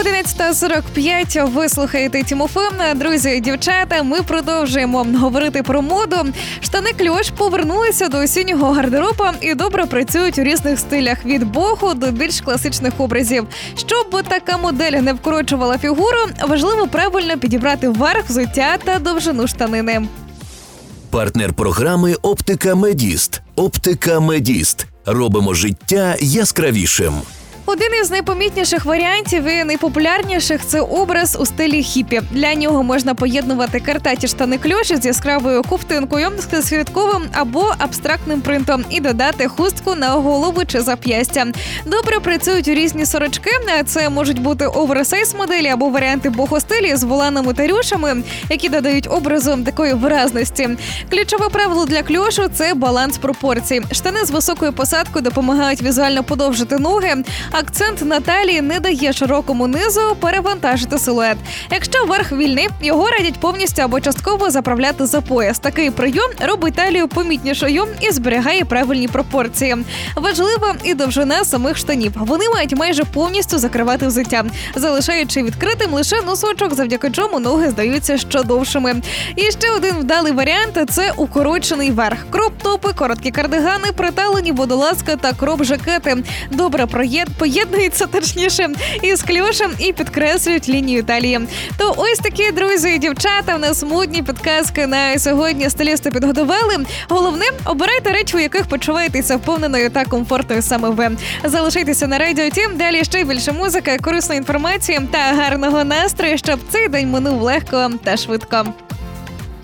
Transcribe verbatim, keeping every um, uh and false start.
одинадцята сорок п'ять, ви слухаєте Тімофем. Друзі і дівчата, ми продовжуємо говорити про моду. Штани кльош повернулися до осіннього гардеробу і добре працюють у різних стилях – від боху до більш класичних образів. Щоб така модель не вкорочувала фігуру, важливо правильно підібрати верх, взуття та довжину штанини. Партнер програми «Оптика Медіст». «Оптика Медіст». Робимо життя яскравішим. Один із найпомітніших варіантів і найпопулярніших – це образ у стилі хіпі. Для нього можна поєднувати картаті штани кльоші з яскравою ковтинкою, з святковим або абстрактним принтом і додати хустку на голову чи зап'ястя. Добре працюють різні сорочки, це можуть бути оверсайз моделі або варіанти бохо-стилі з воланами та рюшами, які додають образу такої виразності. Ключове правило для кльошу – це баланс пропорцій. Штани з високою посадкою допомагають візуально подовжити ноги, акцент на талії не дає широкому низу перевантажити силует. Якщо верх вільний, його радять повністю або частково заправляти за пояс. Такий прийом робить талію помітнішою і зберігає правильні пропорції. Важлива і довжина самих штанів. Вони мають майже повністю закривати взуття, залишаючи відкритим лише носочок, завдяки чому ноги здаються ще довшими. І ще один вдалий варіант – це укорочений верх. Кроп-топи, короткі кардигани, приталені водолазка та кроп-жакети добре проєд поєднуються точніше із кльошем і підкреслюють лінію талії. То ось такі, друзі і дівчата, в нас модні підказки на сьогодні стилісти підготували. Головне, обирайте речі, у яких почуваєтеся впевненою та комфортною саме ви. Залишайтеся на Радіо Тім, далі ще більше музики, корисної інформації та гарного настрою, щоб цей день минув легко та швидко.